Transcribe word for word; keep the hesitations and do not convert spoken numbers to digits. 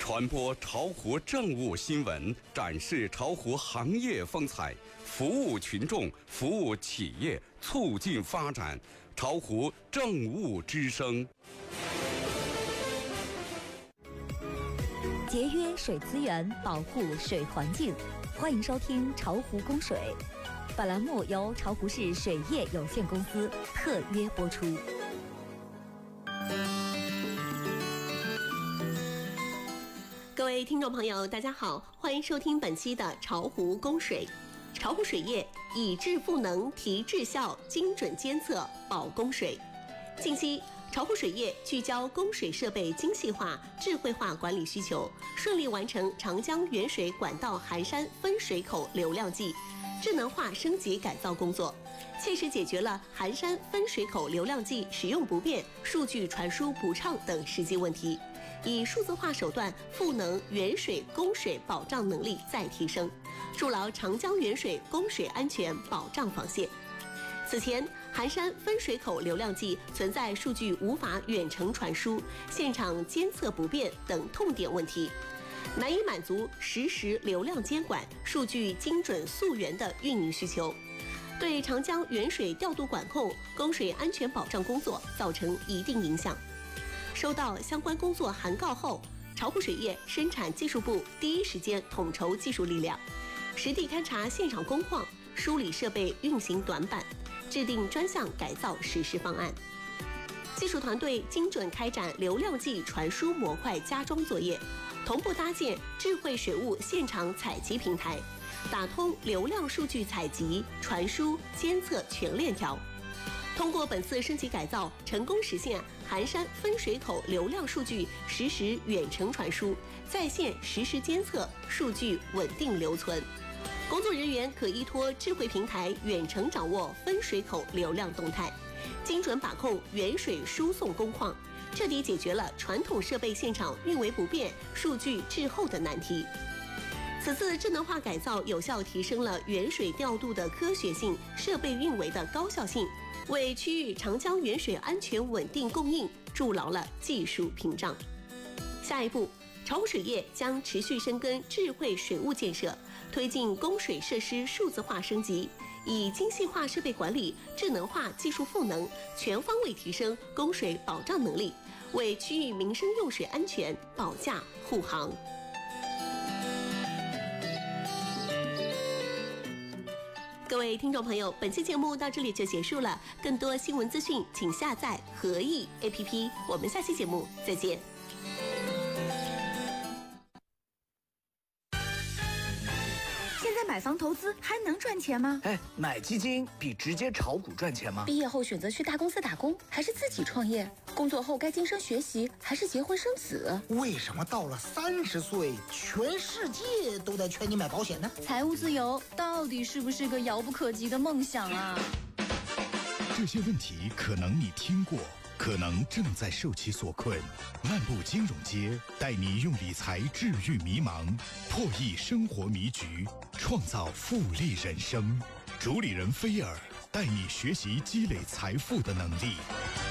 传播巢湖政务新闻，展示巢湖行业风采，服务群众，服务企业，促进发展。巢湖政务之声。 节约水资源，保护水环境。欢迎收听巢湖供水。本栏目由巢湖市水业有限公司特约播出。 各位听众朋友，大家好，欢迎收听本期的巢湖供水。巢湖水业以质赋能、提质效、精准监测保供水。近期，巢湖水业聚焦供水设备精细化、智慧化管理需求，顺利完成长江源水管道寒山分水口流量计智能化升级改造工作，切实解决了寒山分水口流量计使用不便、数据传输不畅等实际问题，以数字化手段赋能源水供水保障能力再提升，筑牢长江源水供水安全保障防线。此前，寒山分水口流量计存在数据无法远程传输、现场监测不便等痛点问题，难以满足实时流量监管、数据精准溯源的运营需求，对长江源水调度管控、供水安全保障工作造成一定影响。收到相关工作函告后，巢湖水业生产技术部第一时间统筹技术力量，实地勘察现场工况，梳理设备运行短板，制定专项改造实施方案。技术团队精准开展流量计传输模块加装作业，同步搭建智慧水务现场采集平台，打通流量数据采集、传输、监测全链条。通过本次升级改造，成功实现寒山分水口流量数据实时远程传输，在线实时监测，数据稳定留存。工作人员可依托智慧平台远程掌握分水口流量动态，精准把控源水输送工况，彻底解决了传统设备现场运维不便、数据滞后的难题。此次智能化改造有效提升了源水调度的科学性、设备运维的高效性，为区域长江源水安全稳定供应筑牢了技术屏障。下一步，巢湖水业将持续深耕智慧水务建设，推进供水设施数字化升级，以精细化设备管理、智能化技术赋能，全方位提升供水保障能力，为区域民生用水安全保驾护航。各位听众朋友，本期节目到这里就结束了。更多新闻资讯，请下载合易 A P P。我们下期节目再见。 现在买房投资还能赚钱吗？ 哎，买基金比直接炒股赚钱吗？ 毕业后选择去大公司打工，还是自己创业？工作后该晋升学习，还是结婚生子？ 为什么到了三十岁，全世界都在劝你买保险呢？ 财务自由到底是不是个遥不可及的梦想啊？ 这些问题可能你听过，可能正在受其所困。漫步金融街，带你用理财治愈迷茫，破译生活迷局，创造复利人生。主理人菲尔带你学习积累财富的能力。